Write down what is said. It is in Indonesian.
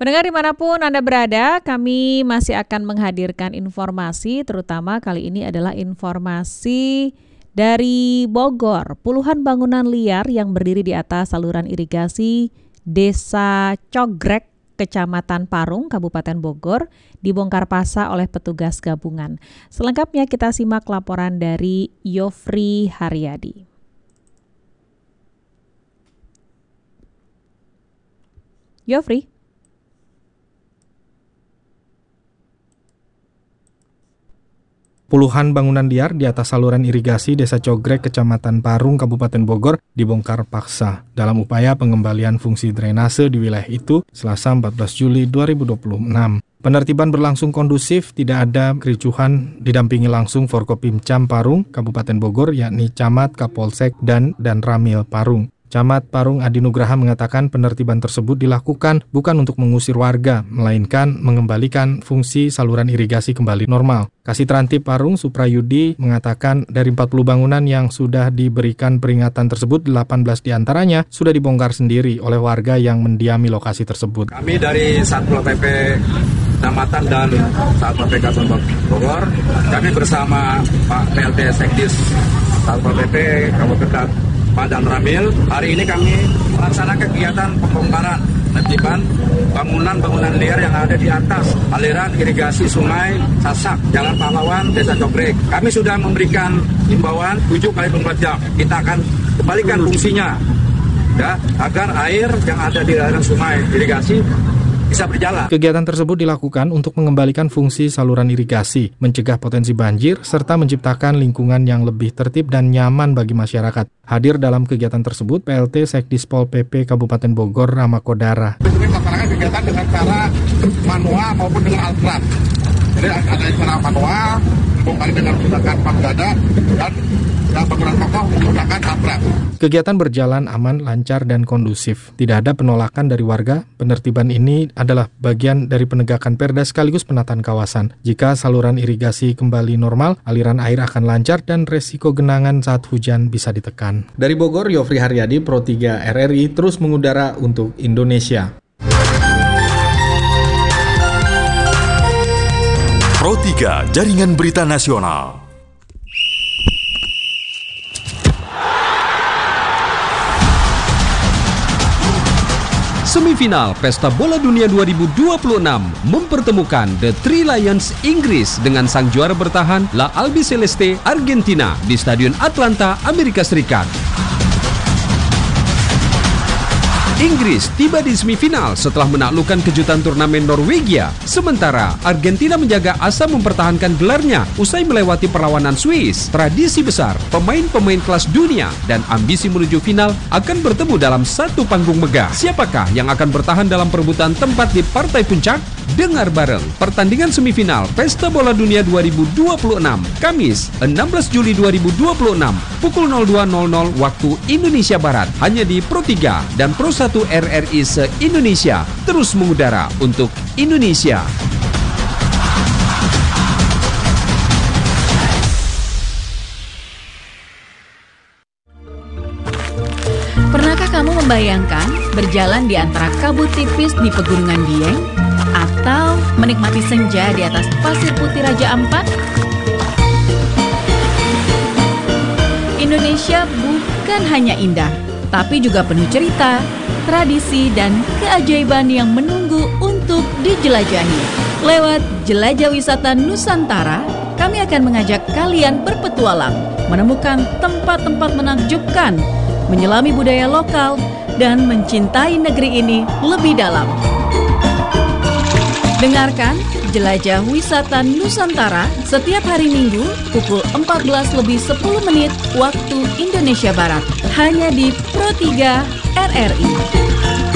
Pendengar dimanapun Anda berada, kami masih akan menghadirkan informasi, terutama kali ini adalah informasi dari Bogor. Puluhan bangunan liar yang berdiri di atas saluran irigasi Desa Cogrek, Kecamatan Parung, Kabupaten Bogor, dibongkar paksa oleh petugas gabungan. Selengkapnya kita simak laporan dari Yofri Haryadi. Yofri. Puluhan bangunan liar di atas saluran irigasi Desa Cogrek, Kecamatan Parung, Kabupaten Bogor dibongkar paksa dalam upaya pengembalian fungsi drainase di wilayah itu Selasa 14 Juli 2026. Penertiban berlangsung kondusif, tidak ada kericuhan, didampingi langsung Forkopimcam Parung, Kabupaten Bogor, yakni Camat, Kapolsek, dan Ramil Parung. Camat Parung Adi Nugraha mengatakan penertiban tersebut dilakukan bukan untuk mengusir warga, melainkan mengembalikan fungsi saluran irigasi kembali normal. Kasitrantip Parung Suprayudi mengatakan dari 40 bangunan yang sudah diberikan peringatan tersebut, 18 diantaranya sudah dibongkar sendiri oleh warga yang mendiami lokasi tersebut. Kami dari Satpol PP Kecamatan dan Satpol PP Kabupaten Bogor, kami bersama Pak PLT Sekdis Satpol PP Kabupaten Pak dan Ramil, hari ini kami melaksanakan kegiatan pembongkaran penertiban bangunan-bangunan liar yang ada di atas aliran irigasi Sungai Sasak, Jalan Pahlawan, Desa Cogrek. Kami sudah memberikan himbauan 7x24 jam. Kita akan kembalikan fungsinya, ya, agar air yang ada di aliran sungai irigasi bisa berjalan. Kegiatan tersebut dilakukan untuk mengembalikan fungsi saluran irigasi, mencegah potensi banjir, serta menciptakan lingkungan yang lebih tertib dan nyaman bagi masyarakat. Hadir dalam kegiatan tersebut PLT Sekdispol PP Kabupaten Bogor Rama Kodara. Melaksanakan kegiatan dengan cara manual maupun dengan alat berat. Jadi ada cara manual, bongkar dengan menggunakan pamgada, dan bangunan kokoh menggunakan alat berat. Kegiatan berjalan aman, lancar, dan kondusif. Tidak ada penolakan dari warga. Penertiban ini adalah bagian dari penegakan perda sekaligus penataan kawasan. Jika saluran irigasi kembali normal, aliran air akan lancar dan resiko genangan saat hujan bisa ditekan. Dari Bogor, Yofri Haryadi, Pro 3 RRI, terus mengudara untuk Indonesia. Pro 3 Jaringan Berita Nasional. Semifinal Pesta Bola Dunia 2026 mempertemukan The Three Lions Inggris dengan sang juara bertahan La Albiceleste Argentina di Stadion Atlanta, Amerika Serikat. Inggris tiba di semifinal setelah menaklukkan kejutan turnamen Norwegia. Sementara Argentina menjaga asa mempertahankan gelarnya usai melewati perlawanan Swiss. Tradisi besar, pemain-pemain kelas dunia, dan ambisi menuju final akan bertemu dalam satu panggung megah. Siapakah yang akan bertahan dalam perebutan tempat di partai puncak? Dengar bareng pertandingan semifinal Pesta Bola Dunia 2026 Kamis 16 Juli 2026 pukul 02.00 waktu Indonesia Barat hanya di Pro 3 dan Pro 1 RRI se-Indonesia, terus mengudara untuk Indonesia. Pernahkah kamu membayangkan berjalan di antara kabut tipis di Pegunungan Dieng atau menikmati senja di atas pasir putih Raja Ampat? Indonesia bukan hanya indah, tapi juga penuh cerita, tradisi, dan keajaiban yang menunggu untuk dijelajahi. Lewat Jelajah Wisata Nusantara, kami akan mengajak kalian berpetualang, menemukan tempat-tempat menakjubkan, menyelami budaya lokal, dan mencintai negeri ini lebih dalam. Dengarkan Jelajah Wisata Nusantara setiap hari Minggu pukul 14:10 waktu Indonesia Barat hanya di Pro 3 RRI.